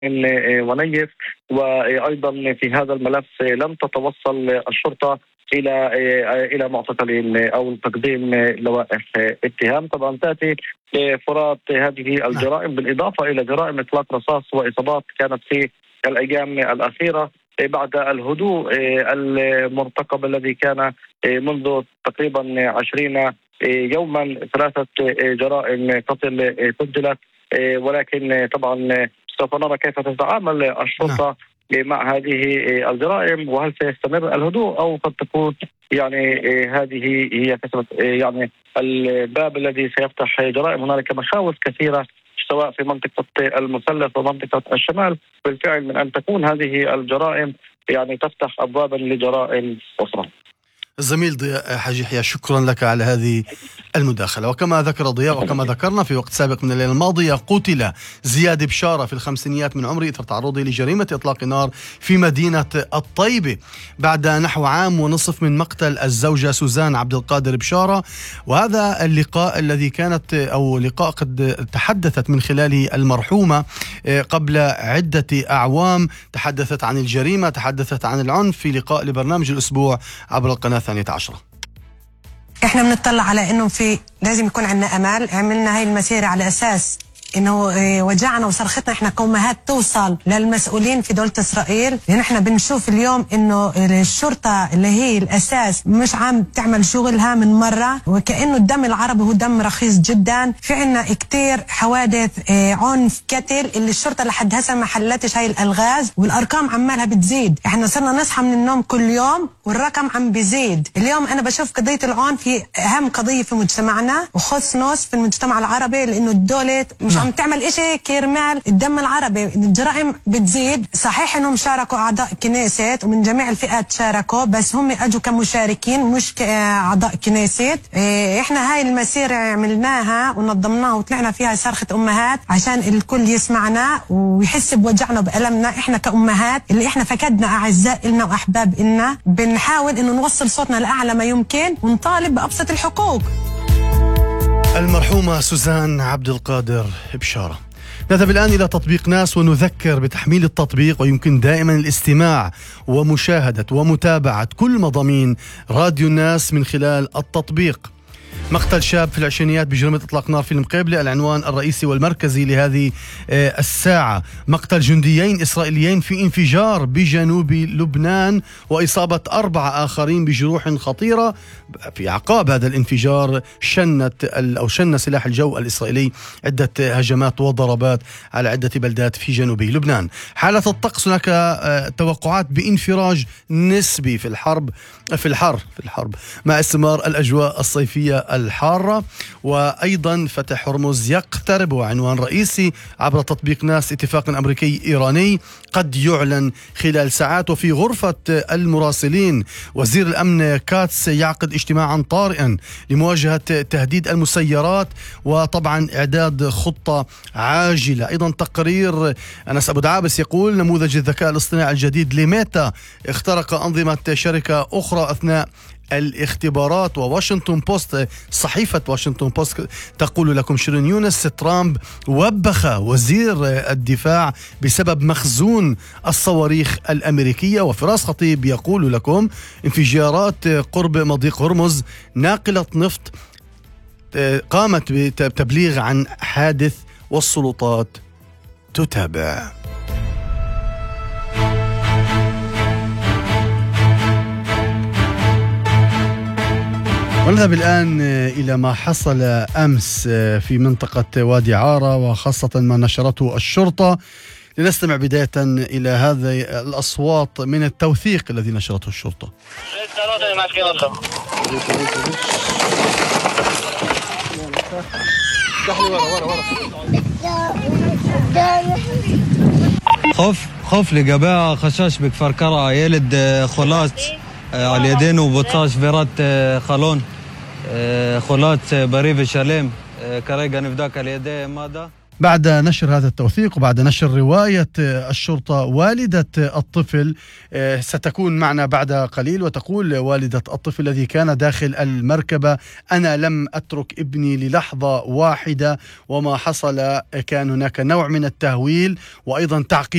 ونيف. وأيضا في هذا الملف لم تتوصل الشرطة إلى معتقلين أو تقديم لوائح اتهام. طبعا تأتي فرات هذه الجرائم بالإضافة إلى جرائم إطلاق رصاص وإصابات كانت في الأيام الأخيرة بعد الهدوء المرتقب الذي كان منذ تقريبا 20 يوما. 3 جرائم قتل سجلت، ولكن طبعا سوف نرى كيف تتعامل الشرطة مع هذه الجرائم، وهل سيستمر الهدوء أو قد تكون هذه هي كثرة الباب الذي سيفتح جرائم. هنالك مخاوف كثيرة سواء في منطقة المثلث ومنطقة الشمال بالفعل من أن تكون هذه الجرائم تفتح أبوابا لجرائم أخرى. الزميل ضياء حاج يحيى، شكرا لك على هذه المداخلة. وكما ذكر ضياء وكما ذكرنا في وقت سابق من الليلة الماضية، قتل زياد بشارة في الخمسينيات من عمره إثر تعرضه لجريمة إطلاق نار في مدينة الطيبة بعد نحو عام ونصف من مقتل الزوجة سوزان عبد القادر بشارة. وهذا اللقاء الذي كانت أو لقاء قد تحدثت من خلاله المرحومة قبل عدة أعوام، تحدثت عن الجريمة، تحدثت عن العنف في لقاء لبرنامج الأسبوع عبر القناة 12. احنا بنطلع على انه لازم يكون عندنا امال. عملنا هاي المسيرة على اساس انه وجعنا وصرختنا احنا كأمهات توصل للمسؤولين في دولة اسرائيل، لان احنا بنشوف اليوم انه الشرطة اللي هي الاساس مش عم تعمل شغلها من مرة، وكأنه الدم العربي هو دم رخيص جدا. في عنا كتير حوادث عنف قتل اللي الشرطة لحد هسه ما حلتش هاي الالغاز، والارقام عمالها بتزيد. احنا صرنا نصحى من النوم كل يوم والرقم عم بيزيد. اليوم انا بشوف قضية العنف هي اهم قضية في مجتمعنا وخص نص في المجتمع العربي، لانه الدولة مش عم تعمل اشي كرمال الدم العربي. الجرائم بتزيد. صحيح انهم شاركوا اعضاء كنيست ومن جميع الفئات شاركوا، بس هم اجوا كمشاركين مش كاعضاء كنيست. احنا هاي المسيرة عملناها ونظمناها وطلعنا فيها صرخة امهات عشان الكل يسمعنا ويحس بوجعنا وبألمنا. احنا كأمهات اللي احنا فقدنا اعزاء لنا واحباب لنا، بنحاول انه نوصل صوتنا لاعلى ما يمكن ونطالب بابسط الحقوق. المرحومة سوزان عبد القادر بشارة. نذهب الآن إلى تطبيق ناس ونذكر بتحميل التطبيق، ويمكن دائما الاستماع ومشاهدة ومتابعة كل مضامين راديو الناس من خلال التطبيق. مقتل شاب في العشرينيات بجريمة إطلاق نار في المقابلة، العنوان الرئيسي والمركزي لهذه الساعة. مقتل جنديين إسرائيليين في انفجار بجنوب لبنان، وإصابة 4 آخرين بجروح خطيرة. في أعقاب هذا الانفجار شن سلاح الجو الإسرائيلي عدة هجمات وضربات على عدة بلدات في جنوب لبنان. حالة الطقس، هناك توقعات بانفراج نسبي في الحرب مع استمرار الأجواء الصيفية الحارة. وأيضا فتح هرمز يقترب، وعنوان رئيسي عبر تطبيق ناس. اتفاق أمريكي إيراني قد يعلن خلال ساعات. وفي غرفة المراسلين، وزير الأمن كاتس يعقد اجتماعا طارئا لمواجهة تهديد المسيرات، وطبعا إعداد خطة عاجلة. أيضا تقرير أنس أبو دعابس يقول نموذج الذكاء الاصطناعي الجديد لميتا اخترق أنظمة شركة أخرى أثناء الاختبارات. وواشنطن بوست، صحيفة واشنطن بوست تقول لكم شيرين يونس ترامب وبخ وزير الدفاع بسبب مخزون الصواريخ الأمريكية. وفراس خطيب يقول لكم انفجارات قرب مضيق هرمز، ناقلة نفط قامت بتبليغ عن حادث والسلطات تتابع. ونذهب الآن إلى ما حصل أمس في منطقة وادي عارة، وخاصة ما نشرته الشرطة. لنستمع بداية إلى هذه الأصوات من التوثيق الذي نشرته الشرطة. خوف لقباء خشاش بكفر كرة يلد خلاص على اليدين وبطاش فيرات خالون خلات بريف شلم كريجا نفداك اليدين ماذا. بعد نشر هذا التوثيق وبعد نشر رواية الشرطة، والدة الطفل ستكون معنا بعد قليل، وتقول والدة الطفل الذي كان داخل المركبة: أنا لم أترك ابني للحظة واحدة، وما حصل كان هناك نوع من التهويل وأيضا تعقيد